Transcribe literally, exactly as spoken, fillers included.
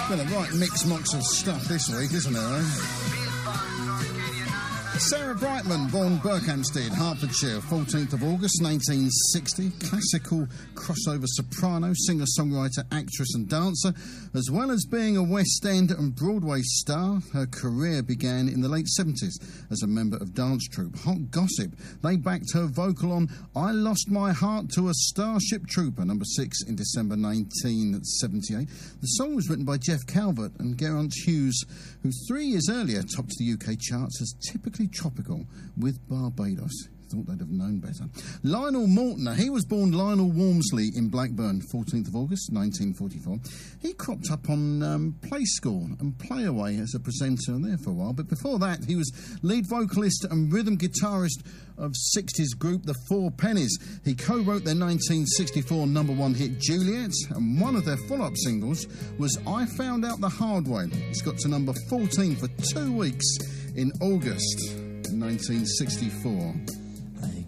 Been a right mix-mox of stuff this week, isn't it, eh? Sarah Brightman, born Berkhamsted, Hertfordshire, fourteenth of August nineteen sixty, classical crossover soprano, singer-songwriter, actress and dancer. As well as being a West End and Broadway star, her career began in the late seventies as a member of dance troupe Hot Gossip. They backed her vocal on I Lost My Heart to a Starship Trooper, number six in December nineteen seventy-eight. The song was written by Jeff Calvert and Geraint Hughes, who three years earlier topped the U K charts as Typically Tropical with Barbados. Thought they'd have known better. Lionel Maltner, he was born Lionel Walmsley in Blackburn, fourteenth of August nineteen forty-four. He cropped up on um, Play School and Play Away as a presenter there for a while, but before that he was lead vocalist and rhythm guitarist of sixties group The Four Pennies. He co-wrote their nineteen sixty-four number one hit Juliet, and one of their follow-up singles was I Found Out the Hard Way. It's got to number fourteen for two weeks in August nineteen sixty-four. I